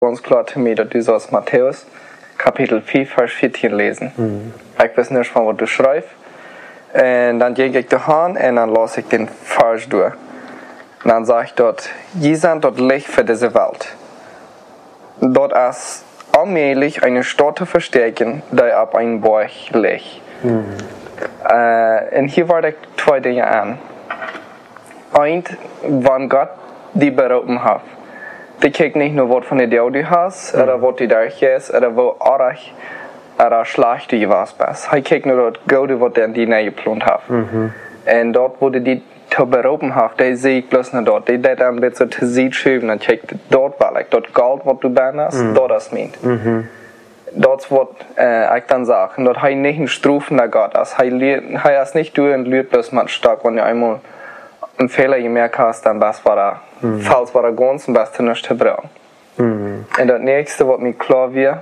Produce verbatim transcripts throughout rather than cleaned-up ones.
ganz klar zu mir, dass du sollst Matthäus Kapitel vier, Vers vierzehn lesen. Mhm. Ich weiß nicht, was du schreibst. Und dann gehe ich dahin und dann lasse ich den Vers durch. Und dann sage ich dort, je sind dort Licht für diese Welt. Dort ist allmählich eine Stadt zu verstärken, die auf einem Berg liegt. Mhm. Uh, und hier waren zwei Dinge an. Eins, wann Gott die berufen hat. Die kijkt nicht nur, was von der du hast, mhm. oder was du da ist, oder wo arg oder schlecht du warst. Er kijkt nur das Gute, was der die nähe geplant hat. Mhm. Und dort, wo die zu berufen hat, die sehe ich bloß nicht dort. Die das ein bisschen zu sehen schieben, und kijkt dort, weil ich dort Gold, was du ben hast, mhm. dort ist meint. Mhm. Dat wat uh, ik dan zeg. En dat hij niet een stroef naar God is. Hij, leert, hij is niet door en leert bloos met stak. Wanneer je eenmaal een Fehler gemerkt hast, dan best war er, mm. falls war er ganz en best nicht te brengen. Mm. En dat nächste wat mij klar wird,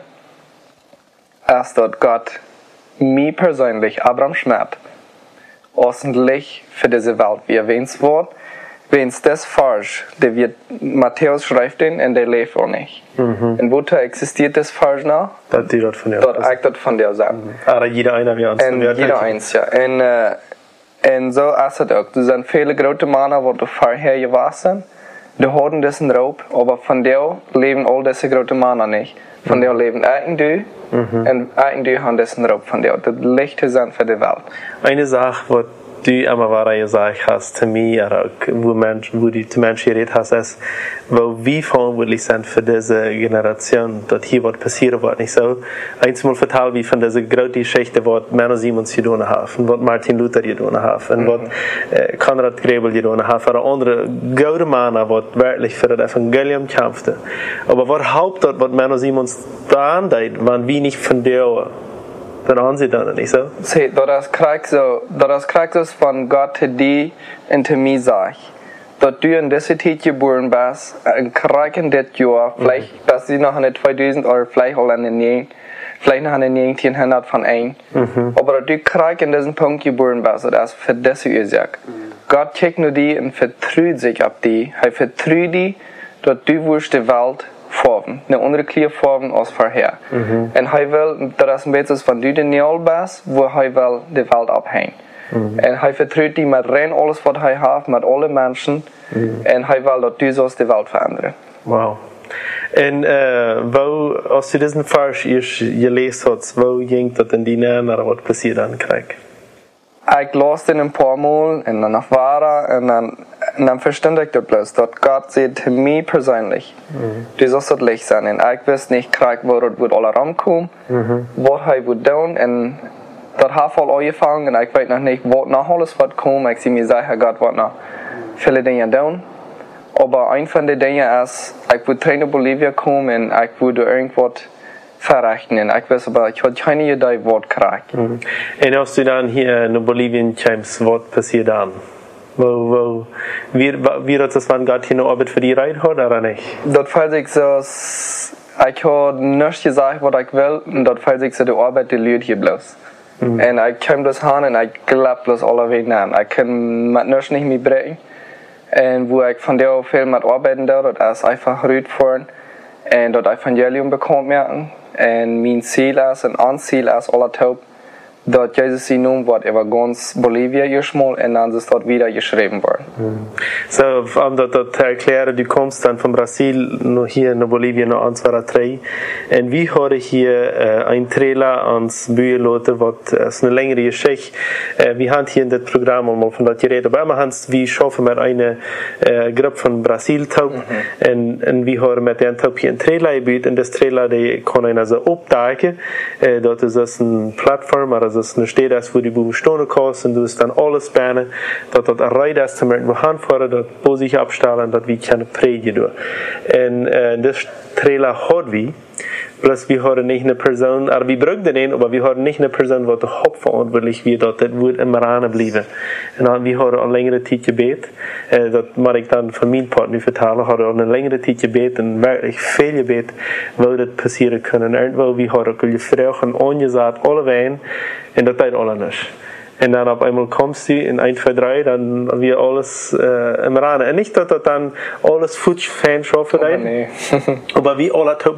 ist, dass Gott mir persönlich, Abraham Schmidt, öffentlich für diese Welt wie erwähnt wird. Wenn es das falsch, der wird, Matthäus schreibt den und der lebt auch nicht. Mhm. Und wo existiert das falsch noch? Das die dort von der Dort eigentlich dort von der Seite. Mhm. Aber jeder einer wie uns. Und jeder eins, ja. Und, äh, und so ist es auch. Du sind viele große Männer, die vorher gewesen sind, die haben diesen Raub, aber von der leben all diese großen Männer nicht. Von mhm. der leben irgendwie mhm. und irgendwie haben diesen Raub von der. Das Licht sind für die Welt. Eine Sache, was du immer war gesagt hast zu mir, oder wo, Mensch, wo du zu Menschen geredet hast, ist, wo wir verantwortlich sind für diese Generation, dass hier was passieren wird. Nicht so einmal verteilt wie von dieser großen Geschichte, was Menno Simons getan hat, und was Martin Luther getan hat, und was äh, Konrad Grebel getan hat, oder andere gute Männer, die wirklich für das Evangelium kämpften. Aber was hauptsächlich, was Menno Simons da andeutet, waren wir nicht von der dann haben sie dann nicht so? Sie, das kriegt so, das kriegt es von Gott zu dir und zu mir sagt, dass du in dieser Zeit geboren bist, und kriegst in das Jahr, vielleicht bist du noch in den zweitausend oder vielleicht auch in den vielleicht noch in den neunzehnhundert von ein, mhm. aber du kriegst in diesem Punkt geboren bist, und das ist für diese Ursache. Mhm. Gott kijkt nur die und vertraut sich auf die, er vertraut die, dass du wirst die Welt vorven, eine andere Klärform als vorher. Mhm. Und er will, das ist ein bisschen, wenn du den Neol bist, wo er will die Welt abhängen. Mhm. Und er vertraut die mit rein alles, was er hat, mit allen Menschen. Mhm. Und er will, dass du sollst die Welt verändern. Wow. Und äh, wo, als du diesen Vers gelesen hast, wo ging das in die Nähe, oder was passiert dann, Krieg? Ich las den ein paar Mal, und dann war er, und dann Und dann verständigt er bloß, dass Gott sagt zu mir persönlich, mhm. du sollst das Licht sein. Und ich weiß nicht, wo das wird alle rankommen, mhm. was er wird tun. Und das hat voll angefangen. Und ich weiß noch nicht, was noch alles wird kommen. Ich sehe mir sicher, Gott wird noch viele Dinge tun. Aber ein von den Dingen ist, ich würde nach Bolivien kommen und ich würde irgendwas verrechnen. Ich weiß aber, ich habe keine Idee, was ich kriege. Mhm. Und als du dann hier in Bolivien kommst, was passiert dann? Wo, wo, wie, wie hat das, wenn Gott hier eine Arbeit für die Reise hat oder nicht? Dort fällt sich so, ich habe nicht gesagt, was ich will, und dort fällt sich so, die Arbeit, die Leute hier bloß. Mhm. Und ich komme bloß hin und ich glaube bloß alle Wege an. Ich kann mit nichts nicht mehr bringen. Und wo ich von der viel mit arbeiten darf, das ist einfach ruhig fahren und dort Evangelium bekommen werden. Und mein Ziel ist, und ein Ziel ist, alle taub, dass Jesus sie nun wird über ganz Bolivien geschmolzen und dann ist dort wieder geschrieben worden. So, um das zu erklären, du kommst dann von Brasil noch hier in Bolivien noch eins, zwei, drei. Und wie habe ich hier äh, ein Trailer ans Bühne, was ist eine längere Geschichte. Äh, wir haben hier in das Programm mal von das geredet, aber immer haben wir schaffen mit einer äh, Gruppe von Brasil taub mhm. und, und wir haben mit dem taub hier ein Trailer gebaut und das Trailer, die kann einer so abdecken. Äh, dort ist das eine Plattform, also das ist eine Stelle, wo die Buben Stunden kosten, du ist dann alles bannen, dass das eine Reihe ist, zum Beispiel Handfahren, das wo sich abstellen, dass wir keine Präge tun. Und äh, das Trailer hat wir, bloß wir haben nicht eine Person, aber wir brauchen den, aber wir haben nicht eine Person, die hauptverantwortlich wird, dass das wird immer ranbleiben. Und dann, wir haben eine längere Zeit gebeten, äh, das mag ich dann von meinem Partner vertellen, haben eine längere Zeit gebeten, wirklich viel gebeten, wo das passieren können. Irgendwo, wir haben auch gefragt und angesagt, alle Wehen, und das tut alle nicht. Und dann auf einmal kommst du in eins, zwei, drei, dann wir alles äh, im Rahmen. Und nicht, dass das dann alles futsch Fan schaffen, Oh, nee. aber wie alle